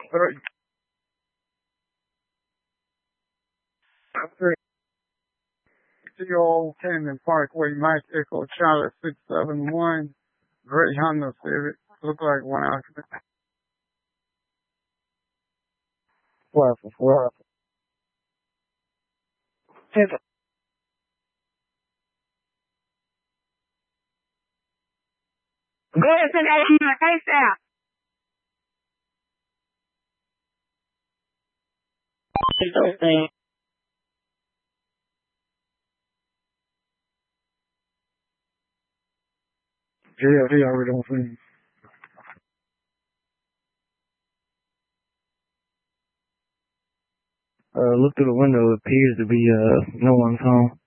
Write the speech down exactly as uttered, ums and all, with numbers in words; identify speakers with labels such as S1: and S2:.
S1: three old Canyon Parkway, Mike Echo Charlie six seven one. Great Honda Civic. Look like one occupant. Waffle, waffle. Pivot. Go ahead and send that in my face out. Thing. Yeah, he already on scene. Uh, look through the window. It appears to be uh no one's home.